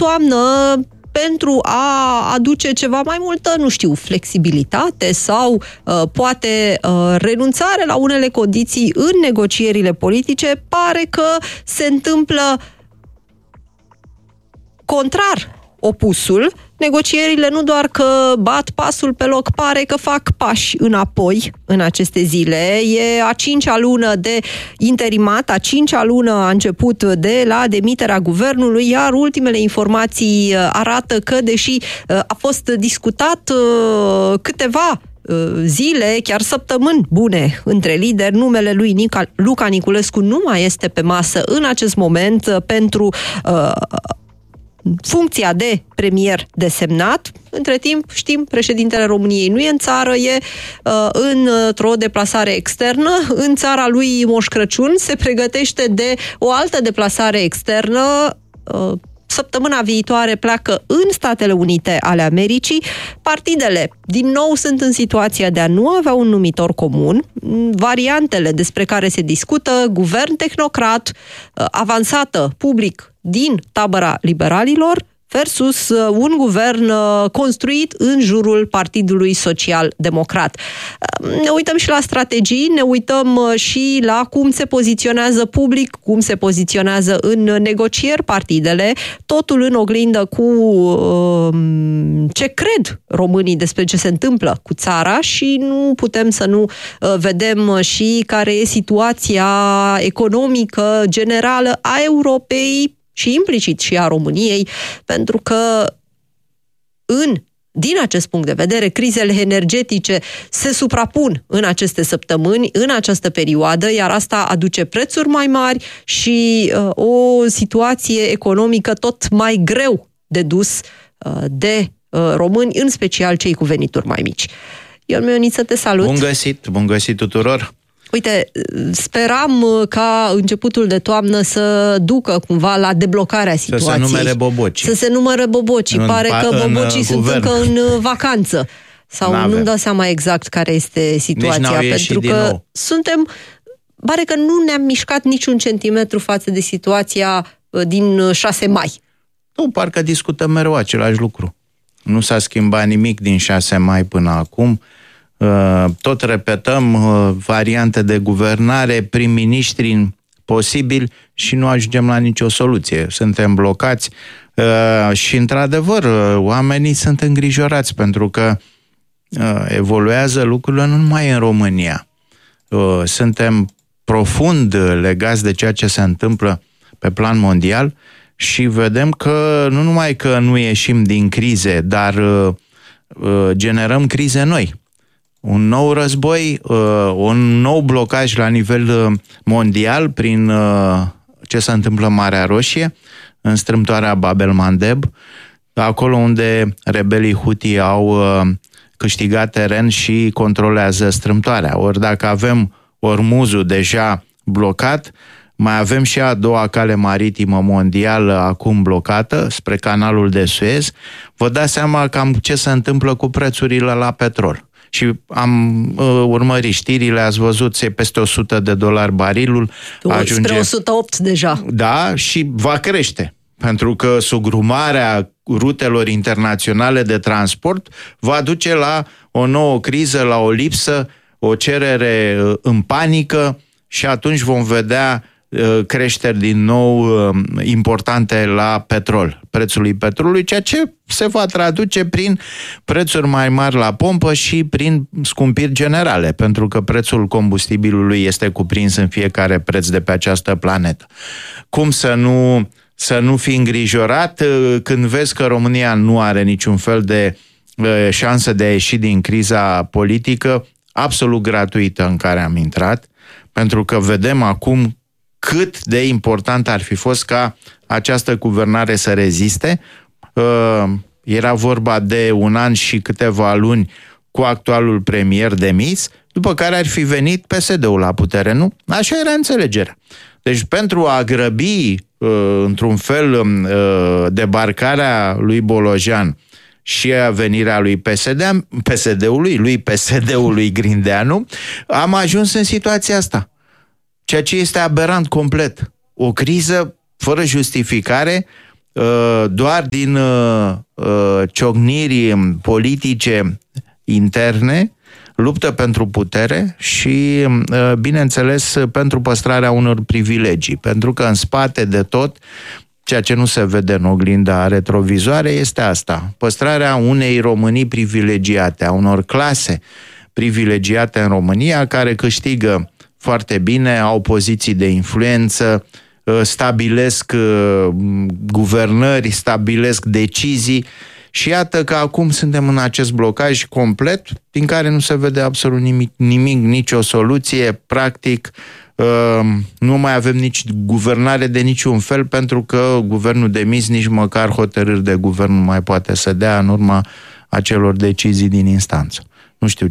toamnă pentru a aduce ceva mai multă, nu știu, flexibilitate sau poate renunțare la unele condiții în negocierile politice, pare că se întâmplă contrar opusul. Negocierile nu doar că bat pasul pe loc, pare că fac pași înapoi în aceste zile. E a 5-a lună de interimat, a 5-a lună a început de la demiterea guvernului, iar ultimele informații arată că, deși a fost discutat câteva zile, chiar săptămâni bune între lideri, numele lui Luca Niculescu nu mai este pe masă în acest moment pentru funcția de premier desemnat. Între timp, știm, președintele României nu e în țară, e într-o deplasare externă. În țara lui Moș Crăciun se pregătește de o altă deplasare externă. Săptămâna viitoare pleacă în Statele Unite ale Americii. Partidele, din nou, sunt în situația de a nu avea un numitor comun. Variantele despre care se discută, guvern tehnocrat, avansată public din tabăra liberalilor, versus un guvern construit în jurul Partidului Social-Democrat. Ne uităm și la strategii, ne uităm și la cum se poziționează public, cum se poziționează în negocieri partidele, totul în oglindă cu ce cred românii despre ce se întâmplă cu țara și nu putem să nu vedem și care e situația economică generală a Europei și implicit și a României, pentru că din acest punct de vedere, crizele energetice se suprapun în aceste săptămâni, în această perioadă, iar asta aduce prețuri mai mari și o situație economică tot mai greu de dus de români, în special cei cu venituri mai mici. Ion Mioniță, te salut! Bun găsit tuturor! Uite, speram ca începutul de toamnă să ducă cumva la deblocarea situației. Să se numere bobocii. Să se numere bobocii. Pare că bobocii sunt încă în vacanță. Sau nu-mi dau seama exact care este situația. Pentru că pare că nu ne-am mișcat niciun centimetru față de situația din 6 mai. Nu, parcă discutăm mereu același lucru. Nu s-a schimbat nimic din 6 mai până acum. Tot repetăm variante de guvernare, prim-ministri posibil și nu ajungem la nicio soluție. Suntem blocați și, într-adevăr, oamenii sunt îngrijorați pentru că evoluează lucrurile nu numai în România. Suntem profund legați de ceea ce se întâmplă pe plan mondial și vedem că nu numai că nu ieșim din crize, dar generăm crize noi. Un nou război, un nou blocaj la nivel mondial prin ce se întâmplă în Marea Roșie, în strâmtoarea Bab el-Mandeb, acolo unde rebelii Houthi au câștigat teren și controlează strâmtoarea. Ori dacă avem Ormuzul deja blocat, mai avem și a doua cale maritimă mondială acum blocată spre canalul de Suez, vă dați seama cam ce se întâmplă cu prețurile la petrol. Și am urmărit știrile, ați văzut, e peste $100 barilul. Ajunge spre 108 deja. Da, și va crește. Pentru că sugrumarea rutelor internaționale de transport va duce la o nouă criză, la o lipsă, o cerere în panică și atunci vom vedea creșteri din nou importante la petrol, prețului petrolului, ceea ce se va traduce prin prețuri mai mari la pompă și prin scumpiri generale, pentru că prețul combustibilului este cuprins în fiecare preț de pe această planetă. Cum să nu fii îngrijorat când vezi că România nu are niciun fel de șansă de a ieși din criza politică absolut gratuită în care am intrat, pentru că vedem acum cât de important ar fi fost ca această guvernare să reziste. Era vorba de 1 an și câteva luni cu actualul premier demis, după care ar fi venit PSD-ul la putere, nu? Așa era înțelegerea. Deci pentru a grăbi, într-un fel, debarcarea lui Bolojan și a venirea lui PSD-ului Grindeanu, am ajuns în situația asta. Ceea ce este aberant complet. O criză fără justificare, doar din ciocniri politice interne, luptă pentru putere și, bineînțeles, pentru păstrarea unor privilegii. Pentru că în spate de tot, ceea ce nu se vede în oglinda retrovizoare este asta. Păstrarea unei Românii privilegiate, a unor clase privilegiate în România, care câștigă foarte bine, au poziții de influență, stabilesc guvernări, stabilesc decizii și iată că acum suntem în acest blocaj complet din care nu se vede absolut nimic, nicio soluție, practic nu mai avem nici guvernare de niciun fel pentru că guvernul demis nici măcar hotărâri de guvern nu mai poate să dea în urma acelor decizii din instanță. Nu știu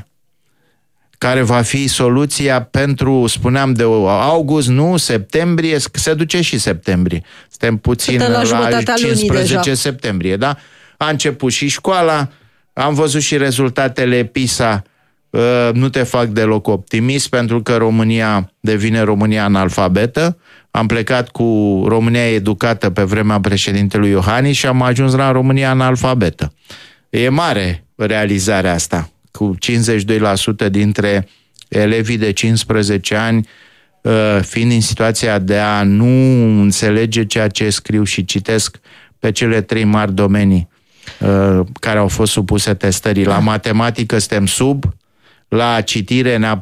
care va fi soluția pentru, spuneam, de august, nu, septembrie, se duce și septembrie. Suntem puțin la 15 septembrie, da? A început și școala, am văzut și rezultatele PISA, nu te fac deloc optimist, pentru că România devine România analfabetă. Am plecat cu România educată pe vremea președintelui Iohannis și am ajuns la România analfabetă. E mare realizarea asta, cu 52% dintre elevii de 15 ani fiind în situația de a nu înțelege ceea ce scriu și citesc pe cele 3 mari domenii care au fost supuse testării. La matematică suntem sub, la citire ne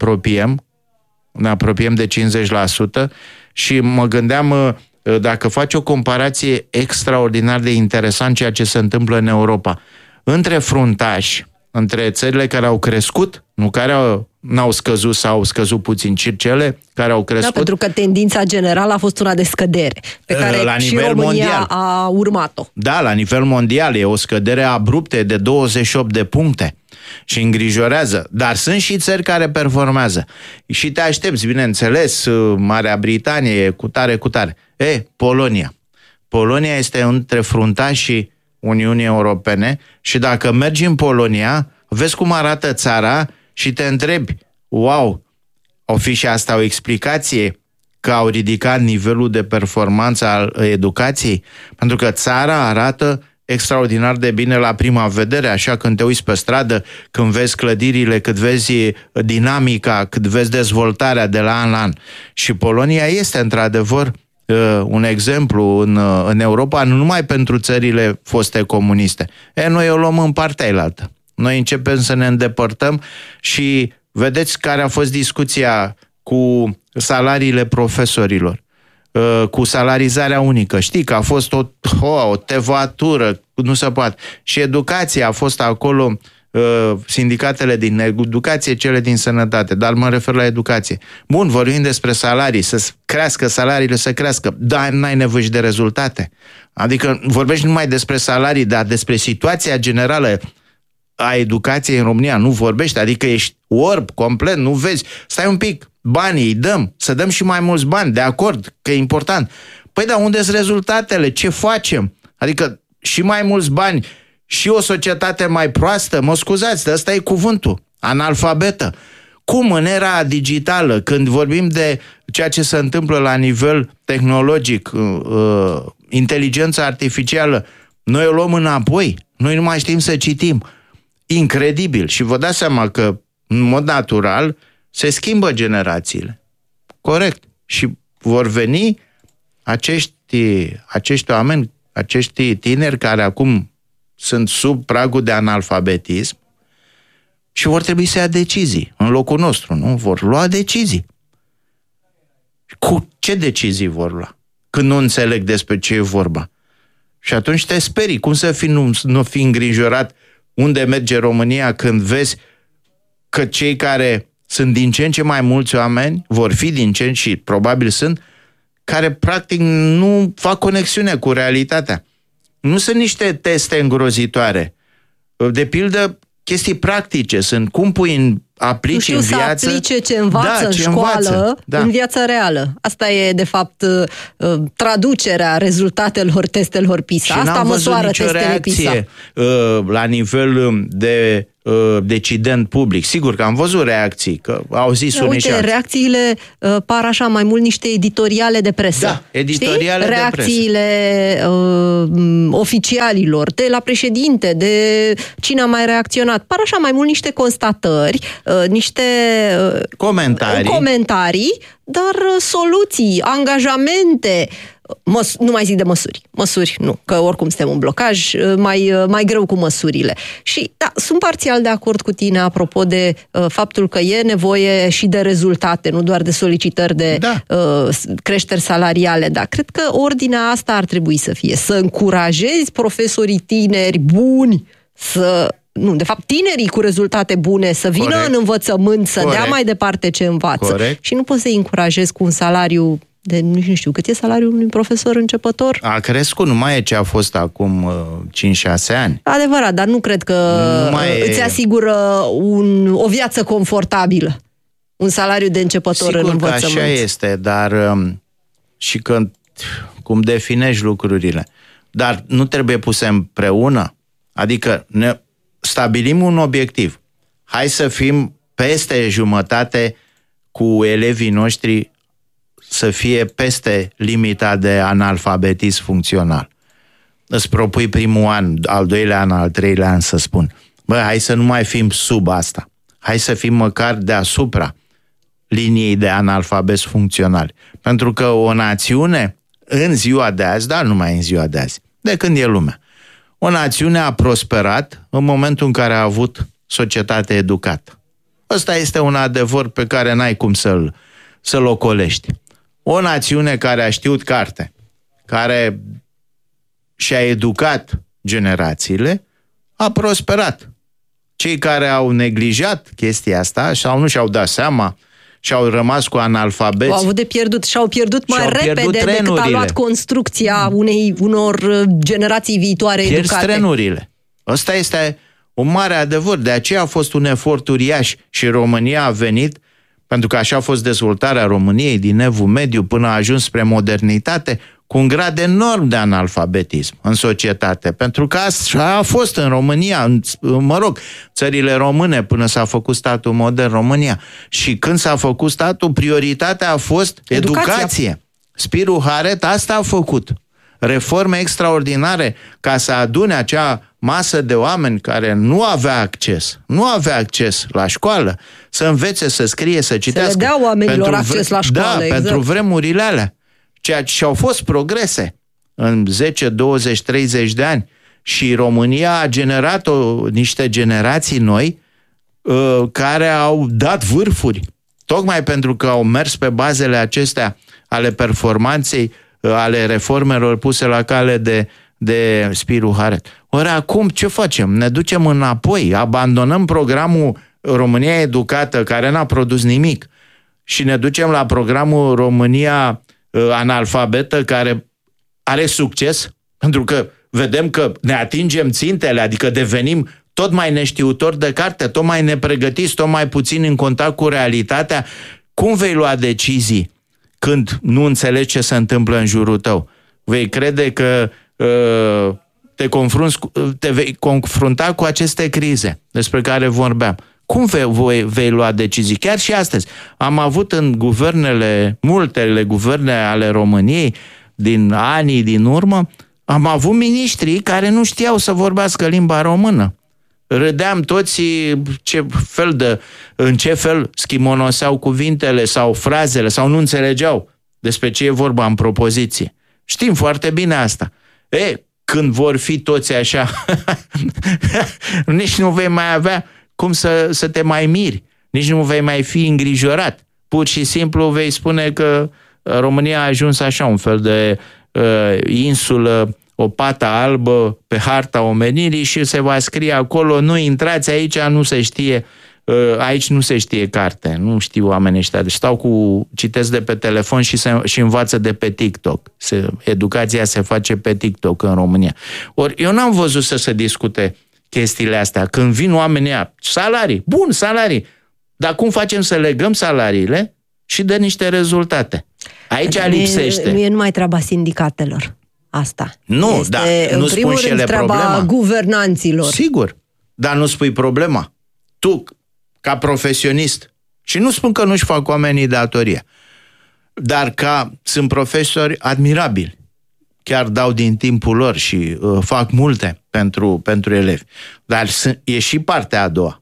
apropiem de 50% și mă gândeam dacă faci o comparație extraordinar de interesant ceea ce se întâmplă în Europa între fruntași, între țările care au crescut, nu care n-au scăzut sau au scăzut puțin, ci cele care au crescut. Da, pentru că tendința generală a fost una de scădere, pe care la și nivel România mondial a urmat-o. Da, la nivel mondial e o scădere abruptă de 28 de puncte și îngrijorează. Dar sunt și țări care performează. Și te aștepți, bineînțeles, Marea Britanie, cu tare. Polonia. Polonia este între fruntașii Uniunii Europene și dacă mergi în Polonia, vezi cum arată țara și te întrebi, wow, o fi și asta o explicație că au ridicat nivelul de performanță al educației? Pentru că țara arată extraordinar de bine la prima vedere, așa când te uiți pe stradă, când vezi clădirile, când vezi dinamica, când vezi dezvoltarea de la an la an. Și Polonia este într-adevăr un exemplu în Europa, nu numai pentru țările foste comuniste. Noi o luăm în partea ailaltă. Noi începem să ne îndepărtăm și vedeți care a fost discuția cu salariile profesorilor, cu salarizarea unică. Știi că a fost o tevatură, nu se poate. Și educația a fost acolo, sindicatele din educație, cele din sănătate, dar mă refer la educație. Bun, vorbim despre salarii, să crească salariile, să crească, dar n-ai nevoie de rezultate. Adică vorbești numai despre salarii, dar despre situația generală a educației în România nu vorbești, adică ești orb complet, nu vezi. Stai un pic, banii îi dăm, să dăm și mai mulți bani, de acord, că e important. Păi da, unde sunt rezultatele? Ce facem? Adică și mai mulți bani și o societate mai proastă, mă scuzați, dar ăsta e cuvântul, analfabetă. Cum în era digitală, când vorbim de ceea ce se întâmplă la nivel tehnologic, inteligența artificială, noi o luăm înapoi, noi nu mai știm să citim. Incredibil. Și vă dați seama că, în mod natural, se schimbă generațiile. Corect. Și vor veni acești oameni, acești tineri care acum sunt sub pragul de analfabetism și vor trebui să ia decizii în locul nostru, nu? Vor lua decizii. Cu ce decizii vor lua? Când nu înțeleg despre ce e vorba. Și atunci te sperii. Cum să nu fi îngrijorat unde merge România când vezi că cei care sunt din ce în ce mai mulți oameni, vor fi din ce în și probabil sunt, care practic nu fac conexiune cu realitatea. Nu sunt niște teste îngrozitoare. De pildă, chestii practice sunt cum aplici în viață. Să aplice ce învață în școală, în viața reală. Asta e, de fapt, traducerea rezultatelor testelor PISA. Și asta n-am măsoară văzut nicio testele reacție PISA. La nivel de decident public. Sigur că am văzut reacții, că au zis unii și alții. Reacțiile par așa mai mult niște editoriale de presă. Da, editoriale de presă. Reacțiile oficialilor, de la președinte, de cine a mai reacționat. Par așa mai mult niște constatări, niște comentarii, dar soluții, angajamente. Nu mai zic de măsuri nu, că oricum suntem în blocaj, mai greu cu măsurile. Și da, sunt parțial de acord cu tine apropo de faptul că e nevoie și de rezultate, nu doar de solicitări de creșteri salariale, dar cred că ordinea asta ar trebui să fie, să încurajezi profesorii tineri buni de fapt, tinerii cu rezultate bune să vină în învățământ, să dea mai departe ce învață. Corect. Și nu poți să-i încurajezi cu un salariu de, nu știu, cât e salariul unui profesor începător? A crescut, nu mai e ce a fost acum 5-6 ani. Adevărat, dar nu cred că îți asigură o viață confortabilă. Un salariu de începător. Sigur în învățământ. Sigur că așa este, dar și când cum definești lucrurile. Dar nu trebuie puse împreună. Adică ne stabilim un obiectiv. Hai să fim peste jumătate cu elevii noștri să fie peste limita de analfabetism funcțional. Îți propui primul an, al doilea an, al treilea an să spun. Hai să nu mai fim sub asta. Hai să fim măcar deasupra liniei de analfabetism funcțional. Pentru că o națiune, în ziua de azi, dar nu mai în ziua de azi, de când e lumea, o națiune a prosperat în momentul în care a avut societate educată. Ăsta este un adevăr pe care n-ai cum să-l ocolești. O națiune care a știut carte, care și-a educat generațiile, a prosperat. Cei care au neglijat chestia asta sau nu și-au dat seama și-au rămas cu analfabeți. Au avut de pierdut și-au pierdut mai repede decât a luat construcția unor generații viitoare educate. Pierzi trenurile. Ăsta este un mare adevăr. De aceea a fost un efort uriaș și România a venit, pentru că așa a fost dezvoltarea României din Evul Mediu până a ajuns spre modernitate, cu un grad enorm de analfabetism în societate. Pentru că așa a fost în România, țările române, până s-a făcut statul modern România. Și când s-a făcut statul, prioritatea a fost educație. Spiru Haret asta a făcut. Reforme extraordinare ca să adune acea masă de oameni care nu avea acces la școală, să învețe, să scrie, să citească. Să le dea oamenilor acces la școală. Da, exact. Pentru vremurile alea. Ceea ce au fost progrese în 10, 20, 30 de ani. Și România a generat niște generații noi care au dat vârfuri. Tocmai pentru că au mers pe bazele acestea ale performanței, ale reformelor puse la cale de Spiru Haret. Ori acum ce facem? Ne ducem înapoi, abandonăm programul România Educată, care n-a produs nimic, și ne ducem la programul România Analfabetă, care are succes, pentru că vedem că ne atingem țintele, adică devenim tot mai neștiutori de carte, tot mai nepregătiți, tot mai puțin în contact cu realitatea. Cum vei lua decizii când nu înțelegi ce se întâmplă în jurul tău? Vei crede că te vei confrunta cu aceste crize despre care vorbeam. Cum vei lua decizii? Chiar și astăzi. Am avut în multele guverne ale României, din anii din urmă, am avut miniștri care nu știau să vorbească limba română. Râdeam toți în ce fel schimonoseau cuvintele sau frazele, sau nu înțelegeau despre ce e vorba în propoziție. Știm foarte bine asta. Când vor fi toți așa, nici nu vei mai avea cum să te mai miri, nici nu vei mai fi îngrijorat. Pur și simplu vei spune că România a ajuns așa, un fel de insulă, o pată albă pe harta omenirii, și se va scrie acolo: nu intrați aici, nu se știe, aici nu se știe carte. Nu știu oamenii ăștia. Deci citesc de pe telefon și învață de pe TikTok. Educația se face pe TikTok în România. Ori eu n-am văzut să se discute chestiile astea. Când vin oamenii salarii, dar cum facem să legăm salariile și de niște rezultate? Aici lipsește. Nu e numai treaba sindicatelor. Asta. Nu, dar nu spun și ele problema. Treaba guvernanților. Sigur, dar nu spui problema. tu, ca profesionist, și nu spun că nu-și fac oamenii datoria, dar sunt profesori admirabili, chiar dau din timpul lor și fac multe pentru elevi. Dar e și partea a doua.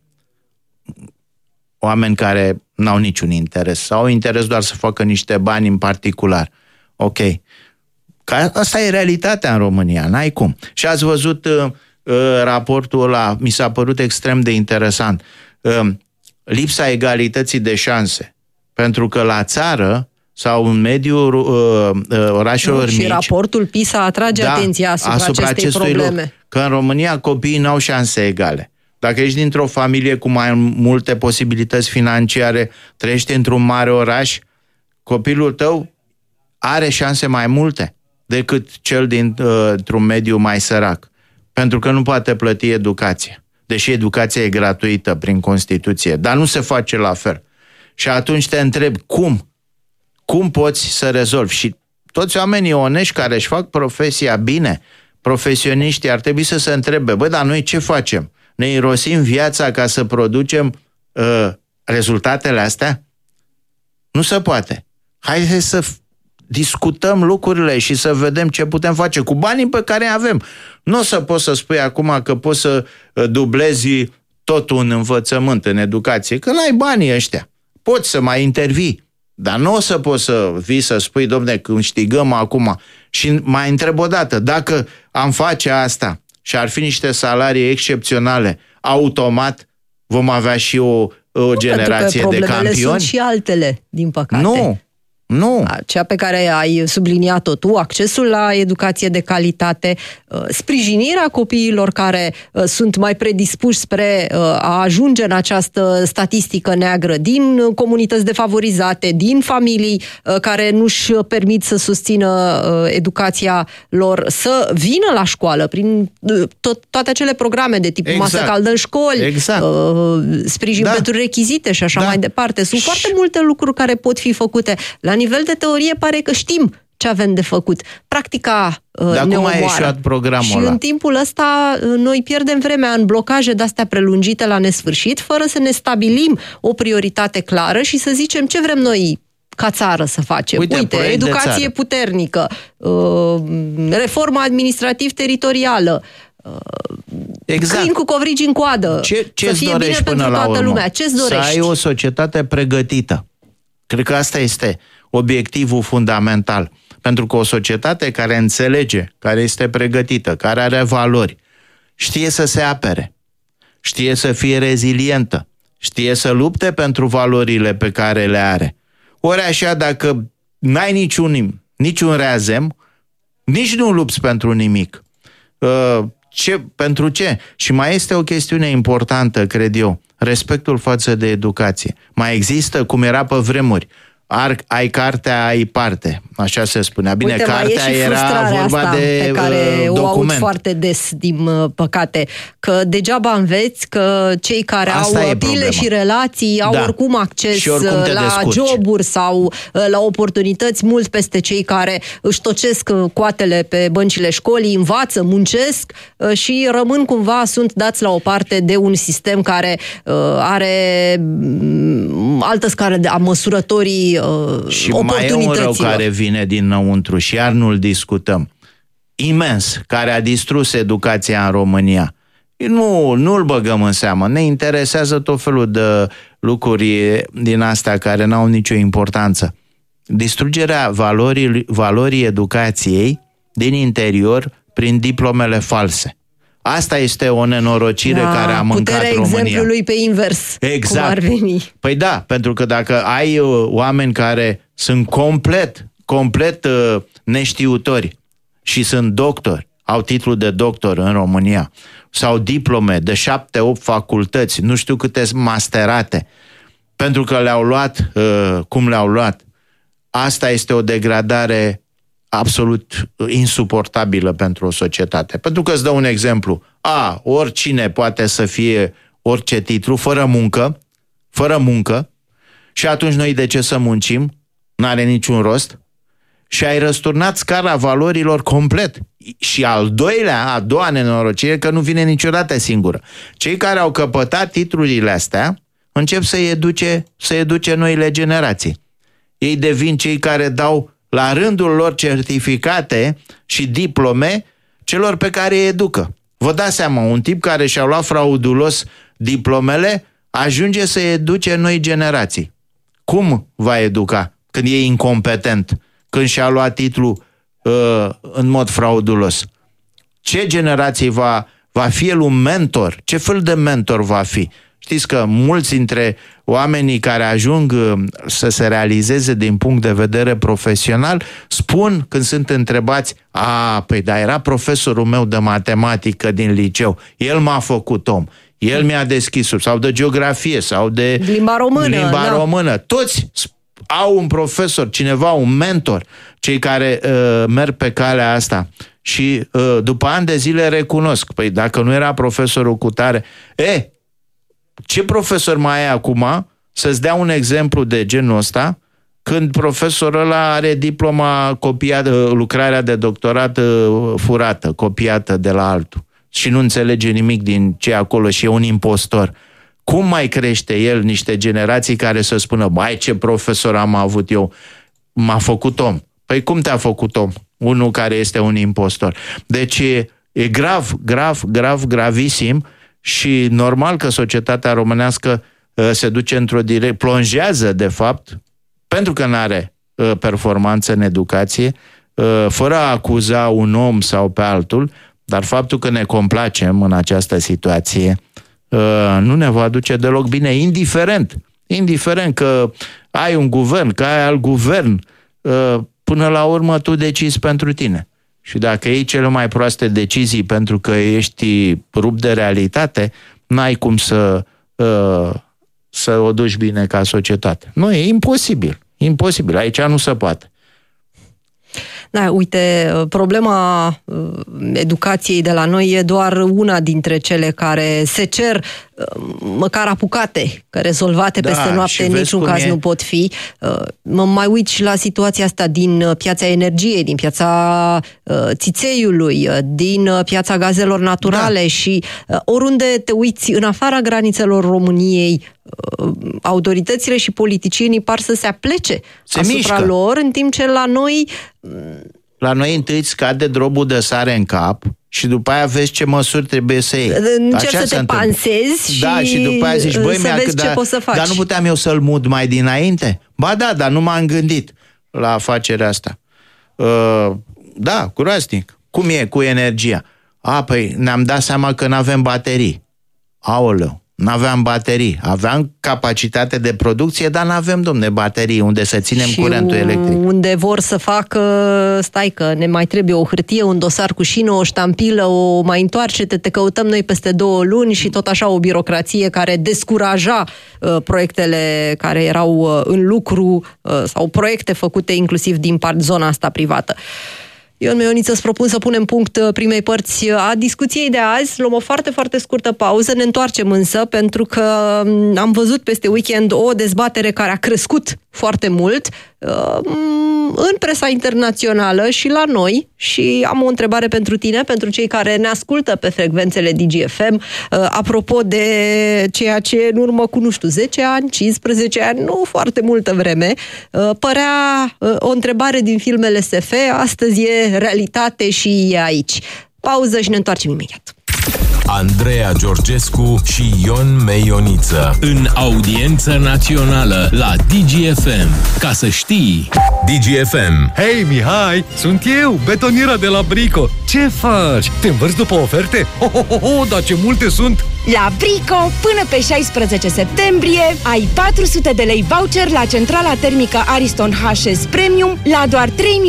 Oameni care n-au niciun interes sau au interes doar să facă niște bani în particular. Ok. Asta e realitatea în România, n-ai cum. Și ați văzut raportul ăla, mi s-a părut extrem de interesant. Lipsa egalității de șanse. Pentru că la țară sau în mediul orașelor mici... Și raportul PISA atrage atenția asupra acestei probleme. Loc, că în România copiii n-au șanse egale. Dacă ești dintr-o familie cu mai multe posibilități financiare, trăiești într-un mare oraș, copilul tău are șanse mai multe decât cel dintr-un mediu mai sărac. Pentru că nu poate plăti educație. Deși educația e gratuită prin Constituție, dar nu se face la fel. Și atunci te întreb, cum poți să rezolvi? Și toți oamenii onești care își fac profesia bine, profesioniștii, ar trebui să se întrebe, dar noi ce facem? Ne irosim viața ca să producem rezultatele astea? Nu se poate. Hai să discutăm lucrurile și să vedem ce putem face cu banii pe care avem. Nu o să poți să spui acum că poți să dublezi totul în învățământ, în educație, că n-ai banii ăștia. Poți să mai intervii, dar nu o să poți să vii să spui, domne, câștigăm acum. Și mai întreb o dată, dacă am face asta și ar fi niște salarii excepționale, automat vom avea și o generație de campioni? Sunt și altele, din păcate. Nu. Cea pe care ai subliniat-o tu, accesul la educație de calitate, sprijinirea copiilor care sunt mai predispuși spre a ajunge în această statistică neagră din comunități defavorizate, din familii care nu-și permit să susțină educația lor, să vină la școală prin toate acele programe de tip masă caldă în școli, sprijin pentru rechizite și așa mai departe. Sunt foarte multe lucruri care pot fi făcute. La nivel de teorie pare că știm ce avem de făcut. Practica ne omoară. Și în timpul ăsta noi pierdem vremea în blocaje de-astea prelungite la nesfârșit, fără să ne stabilim o prioritate clară și să zicem ce vrem noi ca țară să facem. Uite educație puternică, reformă administrativ-teritorială, câini cu covrigi în coadă, să fie bine pentru toată lumea. Ce-ți dorești? Să ai o societate pregătită. Cred că asta este obiectivul fundamental. Pentru că o societate care înțelege, care este pregătită, care are valori, știe să se apere, știe să fie rezilientă, știe să lupte pentru valorile pe care le are. Ori așa, dacă n-ai niciun reazem, nici nu lupți pentru nimic. Pentru ce? Și mai este o chestiune importantă, cred eu, respectul față de educație. Mai există, cum era pe vremuri, ai cartea, ai parte, așa se spunea. Bine, uite, cartea era vorba de pe care document. O aud foarte des, din păcate, că degeaba înveți, că cei care asta au pile și relații au oricum acces la joburi sau la oportunități mult peste cei care își tocesc coatele pe băncile școlii, învață, muncesc și rămân cumva, sunt dați la o parte de un sistem care are altă scară a măsurătorii și mai e un rău care vine dinăuntru și iar nu-l discutăm. Imens, care a distrus educația în România. Nu-l băgăm în seamă. Ne interesează tot felul de lucruri din astea care n-au nicio importanță. Distrugerea valorii educației din interior prin diplomele false. Asta este o nenorocire care a mâncat România. Puterea exemplului pe invers. Exact. Cum ar veni. Păi da, pentru că dacă ai oameni care sunt complet neștiutori și sunt doctori, au titlul de doctor în România, sau diplome de 7-8 facultăți, nu știu câte masterate, pentru că le-au luat cum le-au luat, asta este o degradare absolut insuportabilă pentru o societate. Pentru că îți dă un exemplu. Oricine poate să fie orice titlu, fără muncă, și atunci noi de ce să muncim? N-are niciun rost. Și ai răsturnat scara valorilor complet. Și a doua nenorocire, că nu vine niciodată singură. Cei care au căpătat titlurile astea încep să educe noile generații. Ei devin cei care dau la rândul lor certificate și diplome celor pe care îi educă. Vă dați seama, un tip care și-a luat fraudulos diplomele ajunge să educe noi generații. Cum va educa când e incompetent, când și-a luat titlul în mod fraudulos? Ce generație va fi el un mentor? Ce fel de mentor va fi? Știți că mulți dintre oamenii care ajung să se realizeze din punct de vedere profesional spun, când sunt întrebați, păi da, era profesorul meu de matematică din liceu, el m-a făcut om, el mi-a deschis, sau de geografie, sau de limba română. Toți au un profesor, cineva, un mentor, cei care merg pe calea asta. Și după ani de zile recunosc, păi dacă nu era profesorul cutare, ce profesor mai ai acum să-ți dea un exemplu de genul ăsta când profesorul ăla are diploma copiată, lucrarea de doctorat furată, copiată de la altul și nu înțelege nimic din ce acolo și e un impostor? Cum mai crește el niște generații care să spună, băi, ce profesor am avut eu, m-a făcut om? Păi cum te-a făcut om? Unul care este un impostor. Deci e gravisim. Și normal că societatea românească se duce într-o direcție, plonjează de fapt, pentru că nu are performanță în educație, fără a acuza un om sau pe altul, dar faptul că ne complacem în această situație nu ne va duce deloc bine, indiferent că ai un guvern, că ai alt guvern, până la urmă tu decizi pentru tine. Și dacă iei cele mai proaste decizii pentru că ești rupt de realitate, n-ai cum să o duci bine ca societate. Nu, e imposibil. Imposibil. Aici nu se poate. Da, uite, problema educației de la noi e doar una dintre cele care se cer măcar apucate, că rezolvate peste noapte în niciun caz nu pot fi. Mă mai uit și la situația asta din piața energiei, din piața țițeiului, din piața gazelor naturale și oriunde te uiți în afara granițelor României, autoritățile și politicienii par să se aplece asupra lor, în timp ce la noi întâi îți scade drobul de sare în cap și după aia vezi ce măsuri trebuie să iei. Încerci să te pansezi și după aia zici, băi, să vezi ce poți să faci. Dar nu puteam eu să-l mut mai dinainte? Ba da, dar nu m-am gândit la afacerea asta. Da, groaznic. Cum e cu energia? Păi ne-am dat seama că n-avem baterii. Aoleu. N-aveam baterii. Aveam capacitate de producție, dar n-avem, domne, baterii unde să ținem și curentul electric. Unde vor să facă, stai că ne mai trebuie o hârtie, un dosar cu șină, o ștampilă, o mai întoarce-te, te căutăm noi peste 2 luni și tot așa o birocrație care descuraja proiectele care erau în lucru sau proiecte făcute inclusiv din zona asta privată. Ion Meioniță, îți propun să punem punct primei părți a discuției de azi. Luăm o foarte, foarte scurtă pauză. Ne întoarcem însă, pentru că am văzut peste weekend o dezbatere care a crescut foarte mult în presa internațională și la noi. Și am o întrebare pentru tine, pentru cei care ne ascultă pe frecvențele DGFM, apropo de ceea ce în urmă cu, 10 ani, 15 ani, nu foarte multă vreme, părea o întrebare din filmele SF, astăzi e realitate și e aici. Pauză și ne întoarcem imediat. Andreea Georgescu și Ion Meioniță în audiență națională la DGFM. Ca să știi. DGFM. Hei, Mihai, sunt eu, betoniera de la Brico. Ce faci? Te învârți după oferte? Dar ce multe sunt! La Brico, până pe 16 septembrie, ai 400 de lei voucher la centrala termică Ariston HS Premium la doar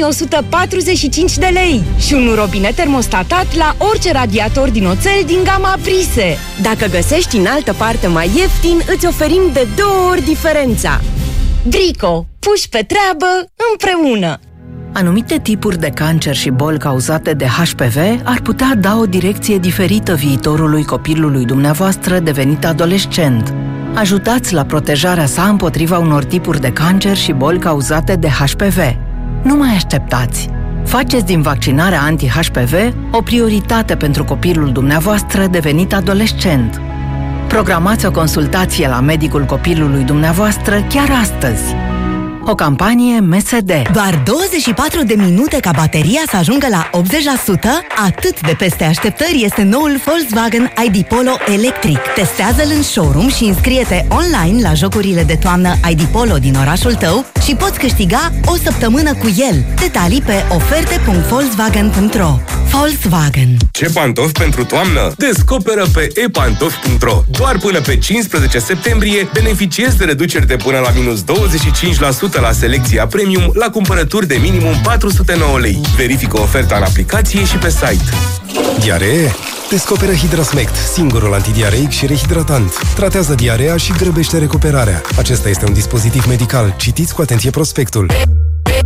3145 de lei și un robinet termostatat la orice radiator din oțel din gama Brise. Dacă găsești în altă parte mai ieftin, îți oferim de 2 ori diferența. Brico, puși pe treabă împreună! Anumite tipuri de cancer și boli cauzate de HPV ar putea da o direcție diferită viitorului copilului dumneavoastră devenit adolescent. Ajutați la protejarea sa împotriva unor tipuri de cancer și boli cauzate de HPV. Nu mai așteptați! Faceți din vaccinarea anti-HPV o prioritate pentru copilul dumneavoastră devenit adolescent. Programați o consultație la medicul copilului dumneavoastră chiar astăzi. O campanie MSD. Doar 24 de minute ca bateria să ajungă la 80%? Atât de peste așteptări este noul Volkswagen ID Polo electric. Testează-l în showroom și înscrie-te online la jocurile de toamnă ID Polo din orașul tău și poți câștiga o săptămână cu el. Detalii pe oferte.volkswagen.ro. Volkswagen. Ce pantofi pentru toamnă? Descoperă pe epantofi.ro. Doar până pe 15 septembrie beneficiezi de reduceri de până la minus 25% la selecția premium la cumpărături de minimum 409 lei. Verifică oferta în aplicație și pe site. Diaree? Descoperă Hidrasmect, singurul antidiareic și rehidratant. Tratează diarea și grăbește recuperarea. Acesta este un dispozitiv medical. Citiți cu atenție prospectul.